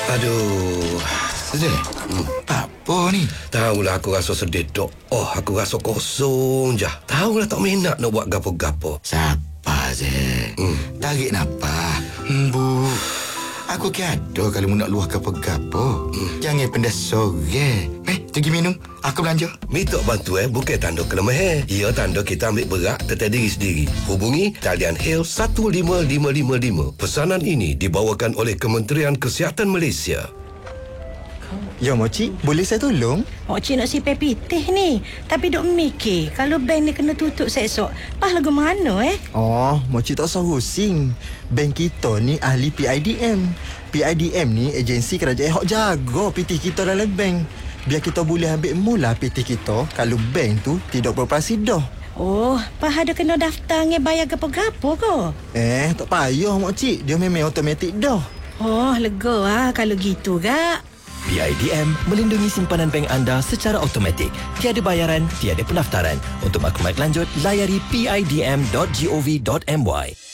Aduh. Sedih? Apa ni? Tahulah aku rasa sedih, Dok. Aku rasa kosong je. Tahulah tak minat nak buat gapo-gapo. Siapa je? Tarik nafas. Bu. Aku kiado kalau mu nak luah gapo-gapo. Jangan pendas sore. Pergi minum. Aku belanja. Minta bantuan bukan tanda kelemahan. Ia tanda kita ambil berat tentang diri sendiri. Hubungi talian HEL 15555. Pesanan ini dibawakan oleh Kementerian Kesihatan Malaysia. Ya, Moci, boleh saya tolong? Moci nak sipai pitih ni. Tapi duk mikir, kalau bank ni kena tutup esok, pas lagu mana Oh, Moci tak usah rusing. Bank kita ni ahli PIDM. PIDM ni agensi kerajaan hok jaga pitih kita dalam bank. Biar kita boleh ambil mula pitih kita kalau bank tu tidak beroperasi dah. Oh, pas ada kena daftar nge bayar gapo-gapo ke? Tak payah, Moci. Dia memang automatik dah. Oh, lega kalau gitu, Gak. PIDM melindungi simpanan bank anda secara automatik. Tiada bayaran, tiada pendaftaran. Untuk maklumat lanjut, layari pidm.gov.my.